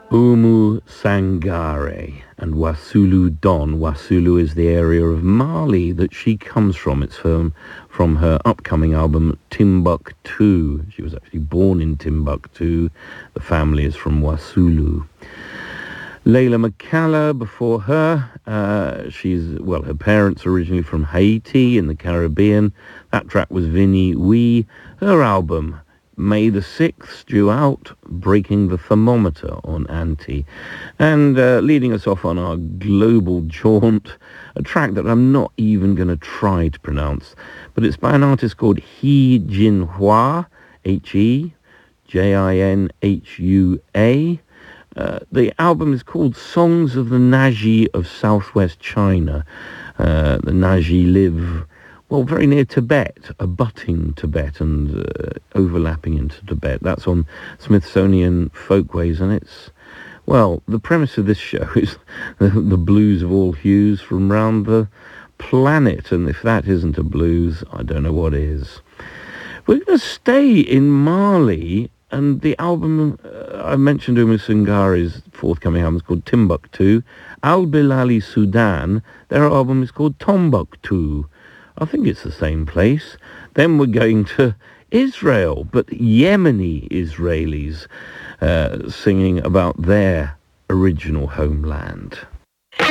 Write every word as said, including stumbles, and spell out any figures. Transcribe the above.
Umu Sangare and Wasulu Don. Wasulu is the area of Mali that she comes from. It's from, from her upcoming album Timbuktu. She was actually born in Timbuktu. The family is from Wasulu. Layla McCalla before her. Uh, she's, well, her parents are originally from Haiti in the Caribbean. That track was Vinnie Wee. Her album, May the sixth, due out, Breaking the Thermometer on Anti. And uh, leading us off on our global jaunt, a track that I'm not even going to try to pronounce, but it's by an artist called He Jinhua, H E J I N H U A. Uh, the album is called Songs of the Naji of Southwest China. Uh, the Naji live, well, very near Tibet, abutting Tibet and uh, overlapping into Tibet. That's on Smithsonian Folkways, and it's, well, the premise of this show is the, the blues of all hues from round the planet, and if that isn't a blues, I don't know what is. We're going to stay in Mali, and the album uh, I mentioned, Umu Sangari's forthcoming album is called Timbuktu. Al Bilali Sudan, their album is called Tombuktu. I think it's the same place. Then we're going to Israel, but Yemeni Israelis uh, singing about their original homeland.